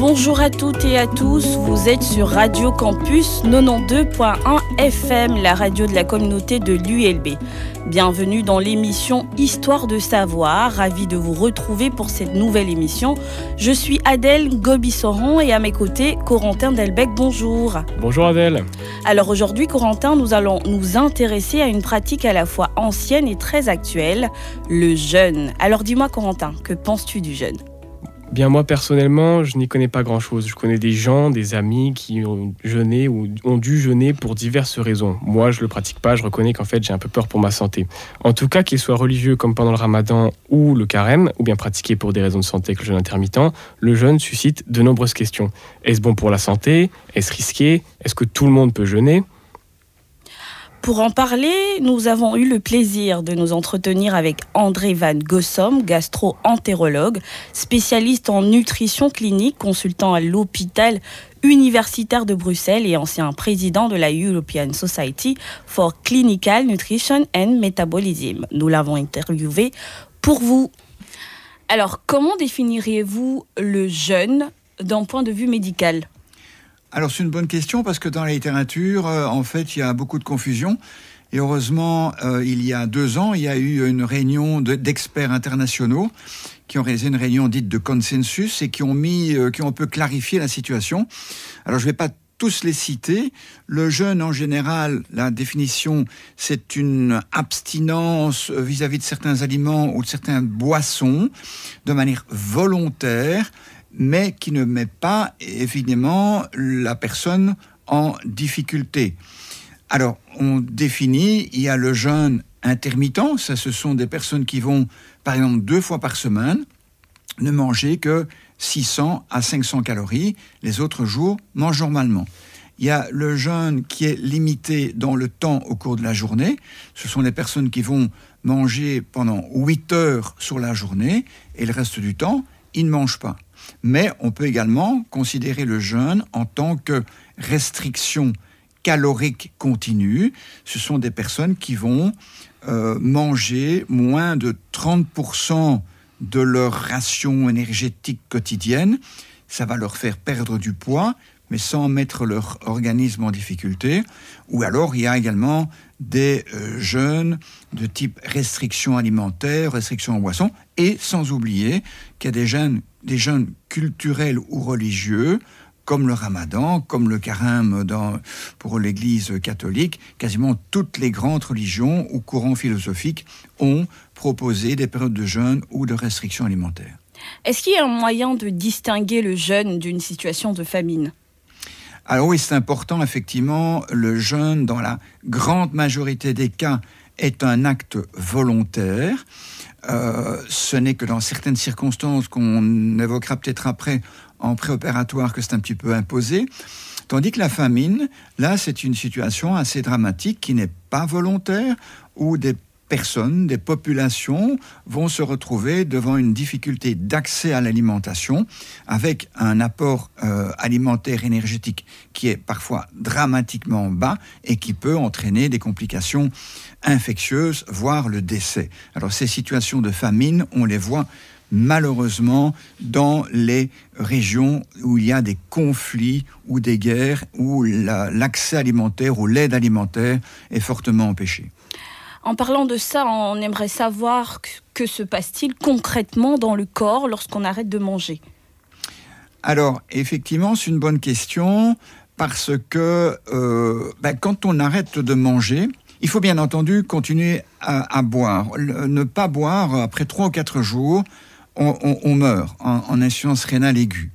Bonjour à toutes et à tous, vous êtes sur Radio Campus 92.1 FM, la radio de la communauté de l'ULB. Bienvenue dans l'émission Histoire de savoir, ravi de vous retrouver pour cette nouvelle émission. Je suis Adèle Gobi-Soron et à mes côtés, Corentin Delbecq, bonjour. Bonjour Adèle. Alors aujourd'hui, Corentin, nous allons nous intéresser à une pratique à la fois ancienne et très actuelle, le jeûne. Alors dis-moi Corentin, que penses-tu du jeûne ? Bien moi personnellement, je n'y connais pas grand-chose. Je connais des gens, des amis qui ont jeûné ou ont dû jeûner pour diverses raisons. Moi, je le pratique pas, je reconnais qu'en fait, j'ai un peu peur pour ma santé. En tout cas, qu'il soit religieux comme pendant le ramadan ou le carême, ou bien pratiqué pour des raisons de santé avec le jeûne intermittent, le jeûne suscite de nombreuses questions. Est-ce bon pour la santé ? Est-ce risqué ? Est-ce que tout le monde peut jeûner ? Pour en parler, nous avons eu le plaisir de nous entretenir avec André Van Gossom, gastro-entérologue, spécialiste en nutrition clinique, consultant à l'hôpital universitaire de Bruxelles et ancien président de la European Society for Clinical Nutrition and Metabolism. Nous l'avons interviewé pour vous. Alors, comment définiriez-vous le jeûne d'un point de vue médical ? Alors c'est une bonne question parce que dans la littérature, en fait, il y a beaucoup de confusion. Et heureusement, il y a 2 ans, il y a eu une réunion d'experts internationaux qui ont réalisé une réunion dite de consensus et qui ont un peu clarifié la situation. Alors je ne vais pas tous les citer. Le jeûne, en général, la définition, c'est une abstinence vis-à-vis de certains aliments ou de certaines boissons de manière volontaire, mais qui ne met pas, évidemment, la personne en difficulté. Alors, on définit, il y a le jeûne intermittent, ça, ce sont des personnes qui vont, par exemple, 2 fois par semaine, ne manger que 600 à 500 calories, les autres jours mangent normalement. Il y a le jeûne qui est limité dans le temps au cours de la journée, ce sont les personnes qui vont manger pendant 8 heures sur la journée, et le reste du temps, ils ne mangent pas. Mais on peut également considérer le jeûne en tant que restriction calorique continue. Ce sont des personnes qui vont manger moins de 30% de leur ration énergétique quotidienne. Ça va leur faire perdre du poids, mais sans mettre leur organisme en difficulté. Ou alors, il y a également des jeûnes de type restriction alimentaire, restriction en boisson, et sans oublier qu'il y a des jeûnes culturels ou religieux, comme le ramadan, comme le carême pour l'Église catholique. Quasiment toutes les grandes religions ou courants philosophiques ont proposé des périodes de jeûne ou de restriction alimentaire. Est-ce qu'il y a un moyen de distinguer le jeûne d'une situation de famine ? Alors oui, c'est important, effectivement, le jeûne, dans la grande majorité des cas, est un acte volontaire. Ce n'est que dans certaines circonstances qu'on évoquera peut-être après en préopératoire que c'est un petit peu imposé. Tandis que la famine, là, c'est une situation assez dramatique qui n'est pas volontaire, où des personnes, des populations vont se retrouver devant une difficulté d'accès à l'alimentation avec un apport alimentaire énergétique qui est parfois dramatiquement bas et qui peut entraîner des complications infectieuses, voire le décès. Alors ces situations de famine, on les voit malheureusement dans les régions où il y a des conflits ou des guerres, où l'accès alimentaire ou l'aide alimentaire est fortement empêchée. En parlant de ça, on aimerait savoir que se passe-t-il concrètement dans le corps lorsqu'on arrête de manger ? Alors, effectivement, c'est une bonne question parce que quand on arrête de manger, il faut bien entendu continuer à boire. Ne pas boire, après 3 ou 4 jours, on meurt en insuffisance rénale aiguë.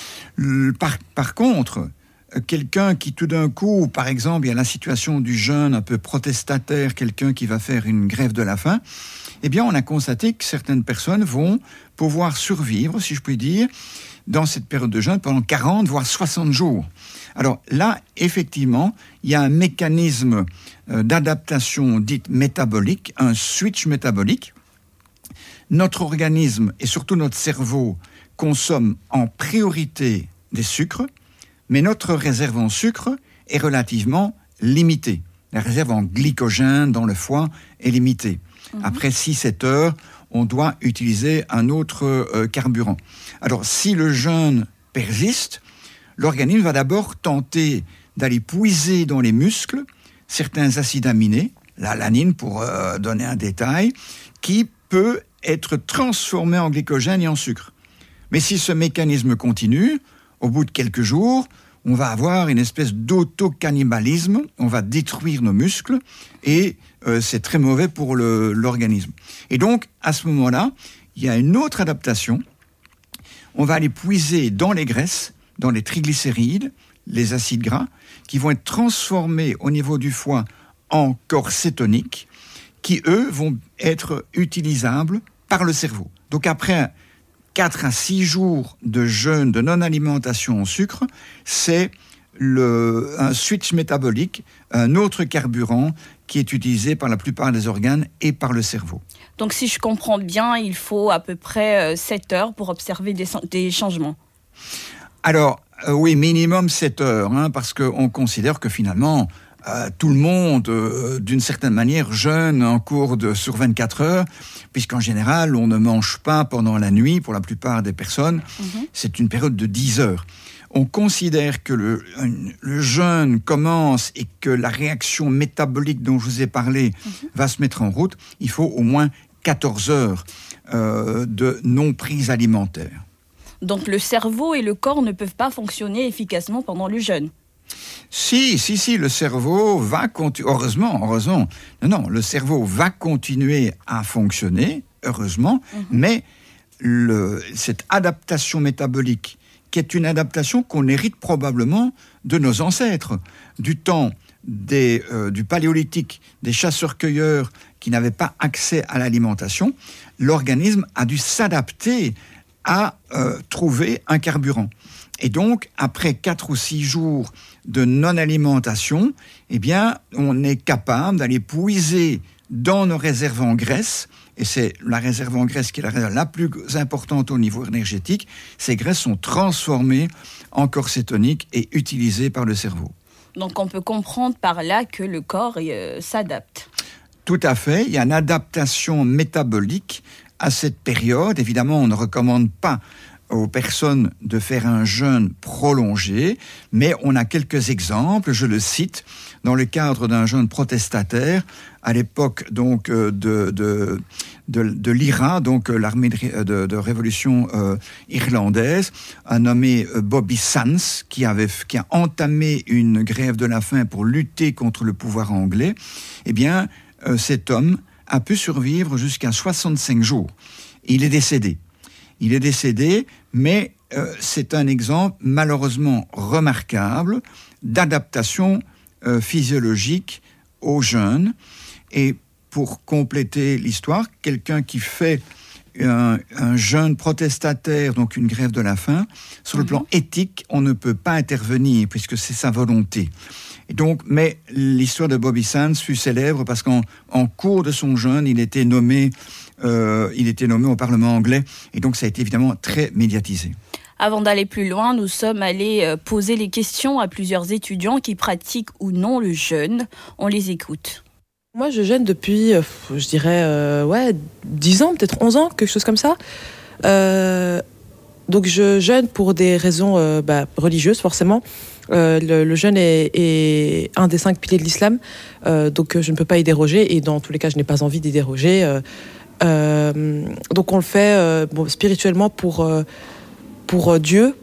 Par contre, quelqu'un qui tout d'un coup, par exemple, il y a la situation du jeûne un peu protestataire, quelqu'un qui va faire une grève de la faim, eh bien on a constaté que certaines personnes vont pouvoir survivre, si je puis dire, dans cette période de jeûne pendant 40 voire 60 jours. Alors là, effectivement, il y a un mécanisme d'adaptation dite métabolique, un switch métabolique. Notre organisme et surtout notre cerveau consomment en priorité des sucres, mais notre réserve en sucre est relativement limitée. La réserve en glycogène dans le foie est limitée. Après 6-7 heures, on doit utiliser un autre carburant. Alors, si le jeûne persiste, l'organisme va d'abord tenter d'aller puiser dans les muscles certains acides aminés, l'alanine pour donner un détail, qui peut être transformé en glycogène et en sucre. Mais si ce mécanisme continue, au bout de quelques jours, on va avoir une espèce d'auto-cannibalisme, on va détruire nos muscles et c'est très mauvais pour l'organisme. Et donc, à ce moment-là, il y a une autre adaptation. On va aller puiser dans les graisses, dans les triglycérides, les acides gras, qui vont être transformés au niveau du foie en corps cétoniques, qui, eux, vont être utilisables par le cerveau. Donc après 4 à 6 jours de jeûne, de non-alimentation au sucre, c'est un switch métabolique, un autre carburant qui est utilisé par la plupart des organes et par le cerveau. Donc si je comprends bien, il faut à peu près 7 heures pour observer des changements. Alors, oui, minimum 7 heures, parce qu'on considère que finalement, tout le monde, d'une certaine manière, jeûne en cours sur 24 heures, puisqu'en général, on ne mange pas pendant la nuit, pour la plupart des personnes. C'est une période de 10 heures. On considère que le jeûne commence et que la réaction métabolique dont je vous ai parlé va se mettre en route. Il faut au moins 14 heures de non-prise alimentaire. Donc le cerveau et le corps ne peuvent pas fonctionner efficacement pendant le jeûne. Si, le cerveau va continuer, heureusement. Non, le cerveau va continuer à fonctionner, heureusement, mais cette adaptation métabolique, qui est une adaptation qu'on hérite probablement de nos ancêtres, du temps du paléolithique, des chasseurs-cueilleurs qui n'avaient pas accès à l'alimentation, l'organisme a dû s'adapter à trouver un carburant. Et donc, après 4 ou 6 jours de non-alimentation, eh bien, on est capable d'aller puiser dans nos réserves en graisse, et c'est la réserve en graisse qui est la réserve la plus importante au niveau énergétique. Ces graisses sont transformées en corps cétonique et utilisées par le cerveau. Donc, on peut comprendre par là que le corps s'adapte. Tout à fait. Il y a une adaptation métabolique à cette période. Évidemment, on ne recommande pas aux personnes de faire un jeûne prolongé, mais on a quelques exemples, je le cite, dans le cadre d'un jeûne protestataire, à l'époque donc de l'IRA, donc l'armée de révolution irlandaise, un nommé Bobby Sands, qui a entamé une grève de la faim pour lutter contre le pouvoir anglais. Eh bien, cet homme a pu survivre jusqu'à 65 jours. Il est décédé. Mais c'est un exemple malheureusement remarquable d'adaptation physiologique au jeûne. Et pour compléter l'histoire, quelqu'un qui fait un jeûne protestataire, donc une grève de la faim, sur le plan éthique, on ne peut pas intervenir puisque c'est sa volonté. Et donc, mais l'histoire de Bobby Sands fut célèbre parce qu'en cours de son jeûne, il était nommé au Parlement anglais, et donc ça a été évidemment très médiatisé. Avant d'aller plus loin, nous sommes allés poser les questions à plusieurs étudiants qui pratiquent ou non le jeûne. On les écoute. Moi, je jeûne depuis, je dirais, 10 ans, peut-être 11 ans, quelque chose comme ça. Donc je jeûne pour des raisons religieuses, forcément. Le jeûne est un des 5 piliers de l'islam, donc je ne peux pas y déroger, et dans tous les cas, je n'ai pas envie d'y déroger. Donc on le fait spirituellement pour Dieu.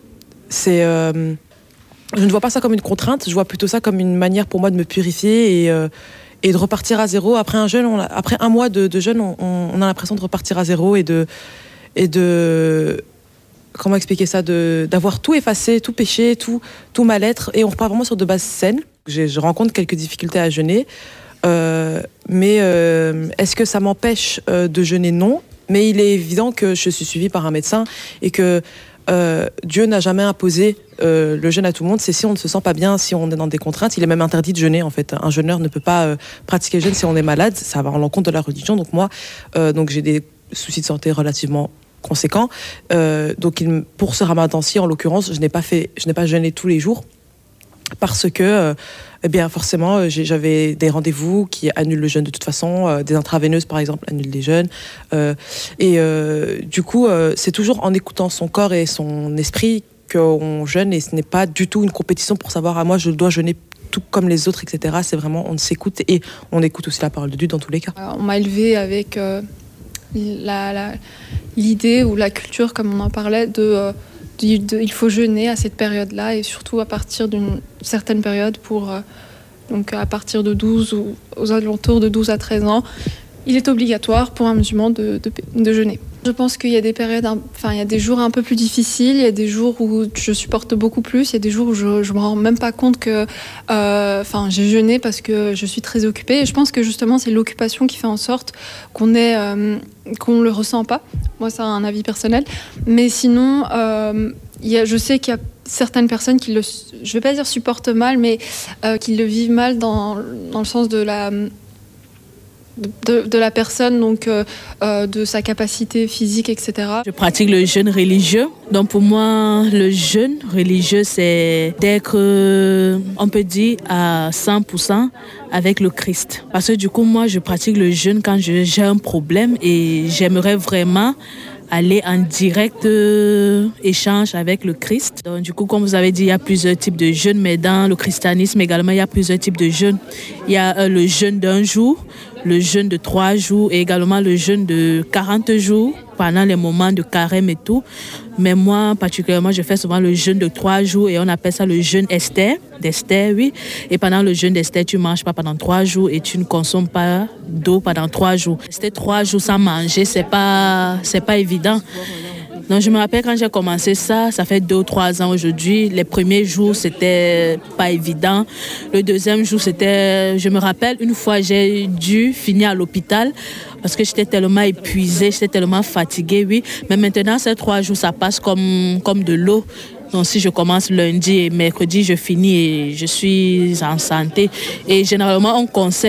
Je ne vois pas ça comme une contrainte, je vois plutôt ça comme une manière pour moi de me purifier et de repartir à zéro. Après après un mois de jeûne, on a l'impression de repartir à zéro et de comment expliquer ça, d'avoir tout effacé, tout péché, tout mal-être, et on repart vraiment sur de bases saines. Je rencontre quelques difficultés à jeûner, mais est-ce que ça m'empêche de jeûner? Non, mais il est évident que je suis suivie par un médecin et que Dieu n'a jamais imposé le jeûne à tout le monde. C'est si on ne se sent pas bien, si on est dans des contraintes. Il est même interdit de jeûner, en fait. Un jeûneur ne peut pas pratiquer le jeûne si on est malade. Ça va à l'encontre de la religion. Donc moi, j'ai des soucis de santé relativement conséquents. Donc pour ce ramadan-ci, en l'occurrence, je n'ai pas jeûné tous les jours parce que forcément j'avais des rendez-vous qui annulent le jeûne de toute façon, des intraveineuses par exemple annulent les jeûnes, du coup c'est toujours en écoutant son corps et son esprit qu'on jeûne, et ce n'est pas du tout une compétition pour savoir moi je dois jeûner tout comme les autres, etc. C'est vraiment on s'écoute et on écoute aussi la parole de Dieu dans tous les cas. On m'a élevée avec l'idée ou la culture, comme on en parlait, il faut jeûner à cette période-là et surtout à partir d'une certaine période donc à partir de 12 ou aux alentours de 12 à 13 ans, il est obligatoire pour un musulman de jeûner. Je pense qu'il y a des périodes, il y a des jours un peu plus difficiles, il y a des jours où je supporte beaucoup plus, il y a des jours où je me rends même pas compte que j'ai jeûné parce que je suis très occupée. Et je pense que justement c'est l'occupation qui fait en sorte qu'on le ressent pas. Moi c'est un avis personnel, mais sinon je sais qu'il y a certaines personnes qui je vais pas dire supportent mal, mais qui le vivent mal dans le sens de la personne, donc de sa capacité physique, etc. Je pratique le jeûne religieux. Donc pour moi, le jeûne religieux, c'est d'être, on peut dire, à 100% avec le Christ. Parce que du coup, moi, je pratique le jeûne quand j'ai un problème et j'aimerais vraiment aller en direct échange avec le Christ. Donc, du coup, comme vous avez dit, il y a plusieurs types de jeûnes, mais dans le christianisme également, il y a plusieurs types de jeûnes. Il y a le jeûne d'1 jour, le jeûne de 3 jours et également le jeûne de 40 jours pendant les moments de carême et tout. Mais moi, particulièrement, je fais souvent le jeûne de 3 jours et on appelle ça le jeûne d'Esther, oui. Et pendant le jeûne d'Esther, tu ne manges pas pendant 3 jours et tu ne consommes pas d'eau pendant 3 jours. Rester 3 jours sans manger, c'est pas évident. Donc je me rappelle quand j'ai commencé ça fait 2 ou 3 ans aujourd'hui. Les premiers jours, c'était pas évident. Le deuxième jour, je me rappelle, une fois, j'ai dû finir à l'hôpital parce que j'étais tellement épuisée, j'étais tellement fatiguée, oui. Mais maintenant, ces 3 jours, ça passe comme de l'eau. Donc si je commence lundi et mercredi, je finis et je suis en santé. Et généralement,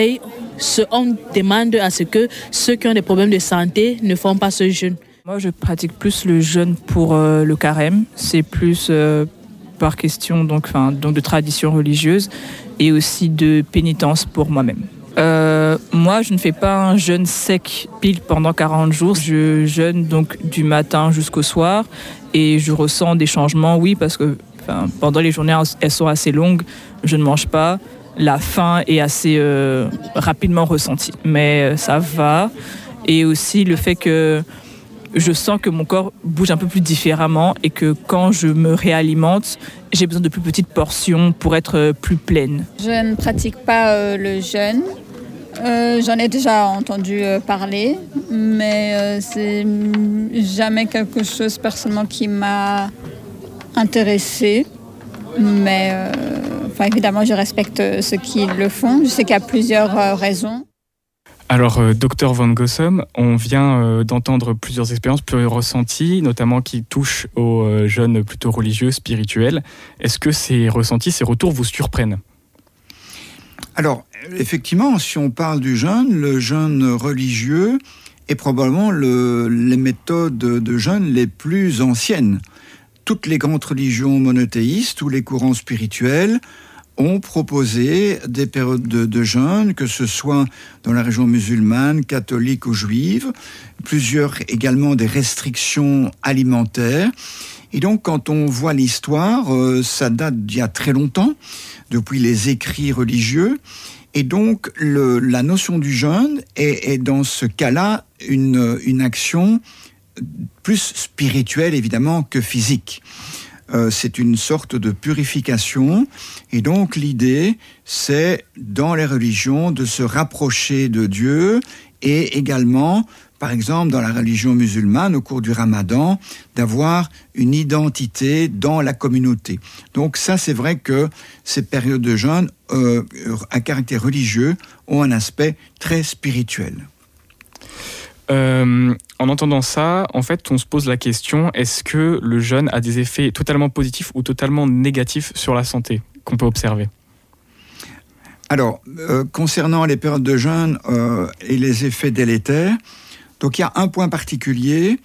on demande à ce que ceux qui ont des problèmes de santé ne font pas ce jeûne. Moi, je pratique plus le jeûne pour le carême. C'est plus par question donc de tradition religieuse et aussi de pénitence pour moi-même. Moi, je ne fais pas un jeûne sec pile pendant 40 jours. Je jeûne donc du matin jusqu'au soir et je ressens des changements, oui, parce que pendant les journées, elles sont assez longues. Je ne mange pas. La faim est assez rapidement ressentie, mais ça va. Et aussi le fait que je sens que mon corps bouge un peu plus différemment et que quand je me réalimente, j'ai besoin de plus petites portions pour être plus pleine. Je ne pratique pas le jeûne. J'en ai déjà entendu parler, mais c'est jamais quelque chose personnellement qui m'a intéressée. Mais évidemment, je respecte ceux qui le font. Je sais qu'il y a plusieurs raisons. Alors, Dr Van Gossom, on vient d'entendre plusieurs expériences, plusieurs ressentis, notamment qui touchent aux jeunes plutôt religieux, spirituels. Est-ce que ces ressentis, ces retours vous surprennent ? Alors, effectivement, si on parle du jeûne, le jeûne religieux est probablement les méthodes de jeûne les plus anciennes. Toutes les grandes religions monothéistes, tous les courants spirituels ont proposé des périodes de jeûne, que ce soit dans la région musulmane, catholique ou juive, plusieurs également des restrictions alimentaires. Et donc, quand on voit l'histoire, ça date d'il y a très longtemps, depuis les écrits religieux. Et donc, la notion du jeûne est dans ce cas-là une action plus spirituelle, évidemment, que physique. C'est une sorte de purification. Et donc, l'idée, c'est, dans les religions, de se rapprocher de Dieu et également, par exemple, dans la religion musulmane, au cours du Ramadan, d'avoir une identité dans la communauté. Donc ça, c'est vrai que ces périodes de jeûne à caractère religieux ont un aspect très spirituel. En entendant ça, en fait, on se pose la question, est-ce que le jeûne a des effets totalement positifs ou totalement négatifs sur la santé qu'on peut observer ? Alors, concernant les périodes de jeûne et les effets délétères, donc il y a un point particulier.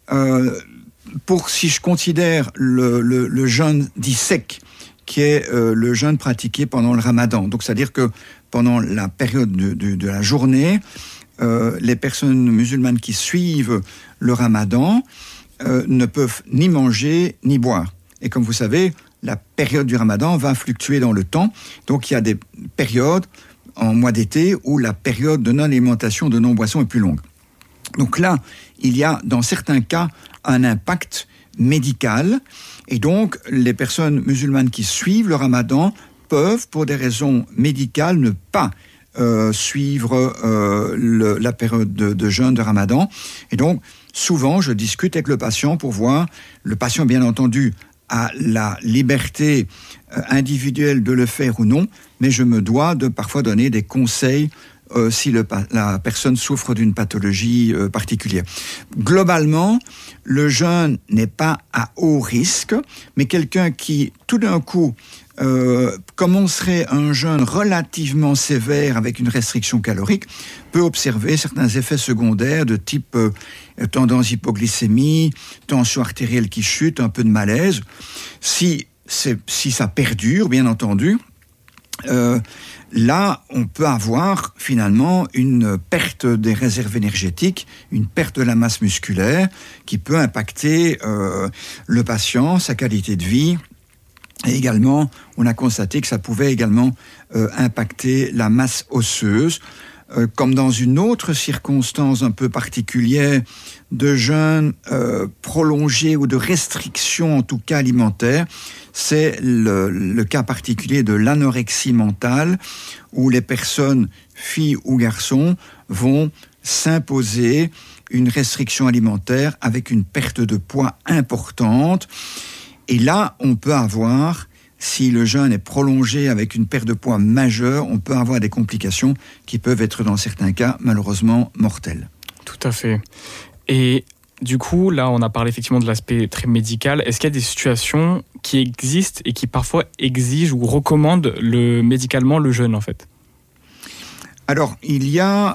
Si je considère le jeûne dit sec, qui est le jeûne pratiqué pendant le Ramadan, donc c'est-à-dire que pendant la période de la journée, les personnes musulmanes qui suivent le Ramadan ne peuvent ni manger ni boire. Et comme vous savez, la période du ramadan va fluctuer dans le temps. Donc il y a des périodes en mois d'été où la période de non-alimentation, de non-boisson est plus longue. Donc là, il y a dans certains cas un impact médical. Et donc les personnes musulmanes qui suivent le ramadan peuvent, pour des raisons médicales, ne pas suivre la période de jeûne de ramadan. Et donc, souvent, je discute avec le patient pour voir, le patient, bien entendu, a la liberté individuelle de le faire ou non, mais je me dois de parfois donner des conseils si la personne souffre d'une pathologie particulière. Globalement, le jeûne n'est pas à haut risque, mais quelqu'un qui, tout d'un coup, commencerait un jeûne relativement sévère avec une restriction calorique peut observer certains effets secondaires de type tendance hypoglycémie, tension artérielle qui chute, un peu de malaise. Si ça perdure, bien entendu, là, on peut avoir finalement une perte des réserves énergétiques, une perte de la masse musculaire qui peut impacter le patient, sa qualité de vie. Et également, on a constaté que ça pouvait également impacter la masse osseuse. Comme dans une autre circonstance un peu particulière de jeûne prolongé ou de restriction, en tout cas alimentaire, c'est le cas particulier de l'anorexie mentale, où les personnes, filles ou garçons, vont s'imposer une restriction alimentaire avec une perte de poids importante. Et là, on peut avoir, si le jeûne est prolongé avec une perte de poids majeure, on peut avoir des complications qui peuvent être, dans certains cas, malheureusement mortelles. Tout à fait. Et du coup, là, on a parlé effectivement de l'aspect très médical. Est-ce qu'il y a des situations qui existent et qui parfois exigent ou recommandent médicalement le jeûne, en fait ? Alors, il y a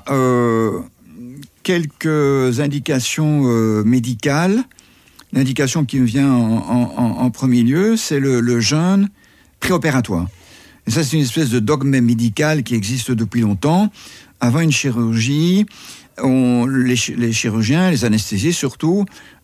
quelques indications médicales. L'indication qui me vient en premier lieu, c'est le jeûne préopératoire. Et ça, c'est une espèce de dogme médical qui existe depuis longtemps. Avant une chirurgie, les chirurgiens, les anesthésistes surtout,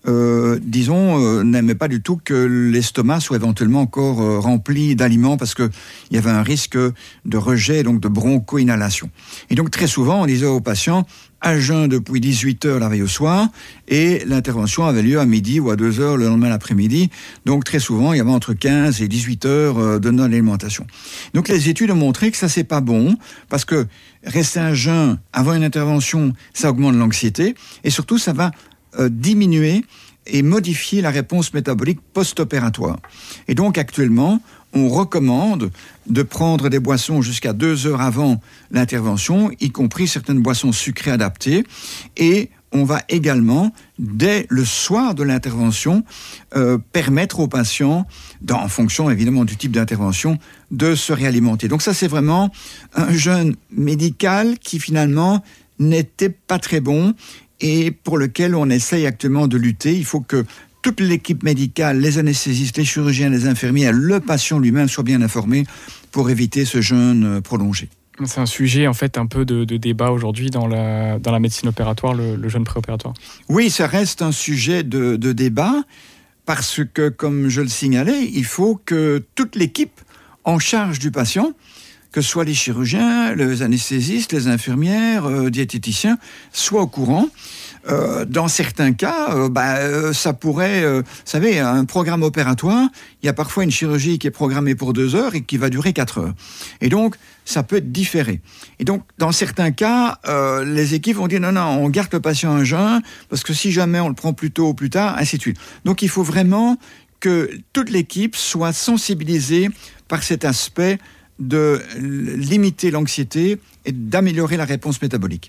n'aimaient pas du tout que l'estomac soit éventuellement encore rempli d'aliments parce qu'il y avait un risque de rejet, donc de broncho-inhalation. Et donc très souvent, on disait aux patients, à jeun depuis 18h la veille au soir, et l'intervention avait lieu à midi ou à 2h le lendemain l'après-midi. Donc très souvent, il y avait entre 15 et 18 heures de non-alimentation. Donc les études ont montré que ça, c'est pas bon, parce que rester à jeun avant une intervention, ça augmente l'anxiété, et surtout, ça va diminuer et modifier la réponse métabolique post-opératoire. Et donc actuellement, on recommande de prendre des boissons jusqu'à 2 heures avant l'intervention, y compris certaines boissons sucrées adaptées, et on va également, dès le soir de l'intervention, permettre aux patients, en fonction évidemment du type d'intervention, de se réalimenter. Donc ça, c'est vraiment un jeûne médical qui finalement n'était pas très bon et pour lequel on essaye actuellement de lutter. Il faut que toute l'équipe médicale, les anesthésistes, les chirurgiens, les infirmières, le patient lui-même soient bien informés pour éviter ce jeûne prolongé. C'est un sujet en fait un peu de débat aujourd'hui dans la médecine opératoire, le jeûne préopératoire. Oui, ça reste un sujet de débat parce que, comme je le signalais, il faut que toute l'équipe en charge du patient, que ce soit les chirurgiens, les anesthésistes, les infirmières, diététiciens, soient au courant. Dans certains cas, ça pourrait... vous savez, un programme opératoire, il y a parfois une chirurgie qui est programmée pour 2 heures et qui va durer 4 heures. Et donc, ça peut être différé. Et donc, dans certains cas, les équipes vont dire non, on garde le patient en jeûne, parce que si jamais on le prend plus tôt ou plus tard, ainsi de suite. Donc, il faut vraiment que toute l'équipe soit sensibilisée par cet aspect de limiter l'anxiété et d'améliorer la réponse métabolique.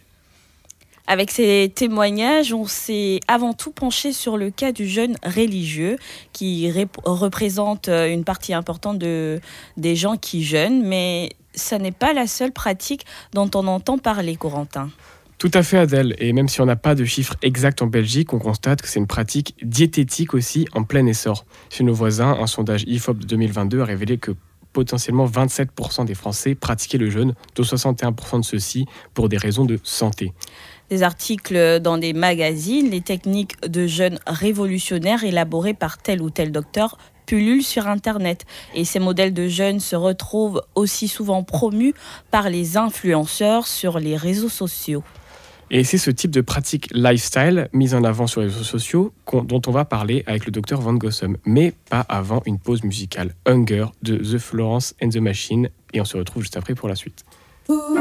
Avec ces témoignages, on s'est avant tout penché sur le cas du jeûne religieux qui représente une partie importante des gens qui jeûnent, mais ça n'est pas la seule pratique dont on entend parler, Corentin. Tout à fait, Adèle. Et même si on n'a pas de chiffres exacts en Belgique, on constate que c'est une pratique diététique aussi en plein essor. Chez nos voisins, un sondage IFOP de 2022 a révélé que potentiellement 27% des Français pratiquaient le jeûne, dont 61% de ceux-ci pour des raisons de santé. Des articles dans des magazines, les techniques de jeûne révolutionnaires élaborées par tel ou tel docteur pullulent sur Internet. Et ces modèles de jeunes se retrouvent aussi souvent promus par les influenceurs sur les réseaux sociaux. Et c'est ce type de pratique lifestyle mise en avant sur les réseaux sociaux dont on va parler avec le docteur Van Gossum, mais pas avant une pause musicale. Hunger de The Florence and the Machine, et on se retrouve juste après pour la suite.